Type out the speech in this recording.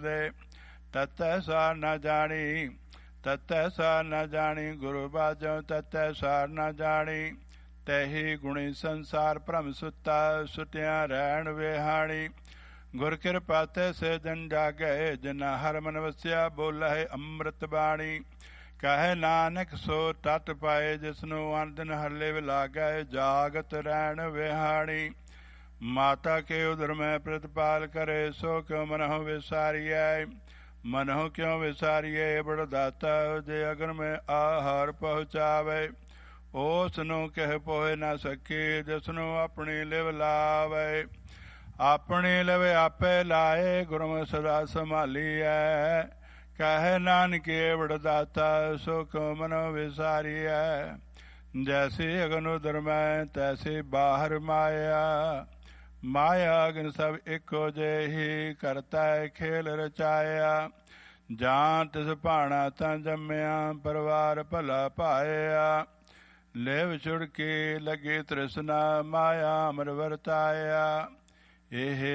ਦੇ। ਤਤੈ ਸਾਰ ਨਾ ਜਾਣੀ, ਤਤੈ ਸਾਰ ਨਾ ਜਾਣੀ, ਗੁਰੂ ਬਾਝੋਂ ਤਤੈ ਸਾਰ ਨਾ ਜਾਣੀ। ਤੈਹੀ ਗੁਣੀ ਸੰਸਾਰ ਭ੍ਰਮ ਸੁੱਤਾ, ਸੁਤਿਆਂ ਰਹਿਣ ਵਿਹਾਣੀ। ਗੁਰ ਕਿਰਪਾ ਤੇ ਸੇ ਜਨ ਜਾਗੈ, ਜਿਨਾ ਹਰ ਮਨ ਵਸਿਆ ਬੋਲਹਿ ਅੰਮ੍ਰਿਤ ਬਾਣੀ। ਕਹੈ ਨਾਨਕ ਸੋ ਤਤ ਪਾਏ, ਜਿਸਨੂੰ ਅਨ ਦਿਨ ਹਰਲੇ ਲਾਗੈ, ਜਾਗਤ ਰਹਿਣ ਵਿਹਾਣੀ। ਮਾਤਾ ਕੇ ਉਦਰ ਮੈਂ ਪ੍ਰਤਪਾਲ ਕਰੇ, ਸੋ ਕਿਉ ਮਨਹੁ ਵਿਸਾਰੀਐ। ਮਨਹੁ ਕਿਉ ਵਿਸਾਰੀਏ ਬੜ ਦਾਤਾ, ਜੇ ਅਗਨ ਮੈਂ ਆਹਾਰ ਪਹੁੰਚਾਵੇ। ਉਸ ਨੂੰ ਕਹਿ ਪੋਹਿ ਨਾ ਸਕੀ, ਜਿਸਨੂੰ ਆਪਣੀ ਲਿਵ ਲਾਵੇ। ਆਪਣੀ ਲਿਵ ਆਪੇ ਲਾਏ, ਗੁਰਮੁਖ ਸਦਾ ਸੰਭਾਲੀਐ। ਕਹੈ ਨਾਨਕੇ ਬੜ ਦਾਤਾ, ਸੋ ਕਿਉ ਮਨੁ ਵਿਸਾਰੀਐ। ਜੈਸੀ ਅਗਨ ਉਦਰ ਮੈਂ, ਤੈਸੀ ਬਾਹਰ ਮਾਇਆ। ਮਾਇਆ ਅਗਨ ਸਭ ਇੱਕੋ ਜਿਹੀ, ਕਰਤਾ ਖੇਲ ਰਚਾਇਆ। ਜਾਂ ਤਿਸ ਭਾਣਾ ਤਾਂ ਜੰਮਿਆ, ਪਰਿਵਾਰ ਭਲਾ ਪਾਇਆ। ਲਿਵ ਛੁੜਕੀ ਲੱਗੀ ਤ੍ਰਿਸ਼ਨਾ, ਮਾਇਆ ਅਮਰ ਵਰਤਾਇਆ। ਇਹ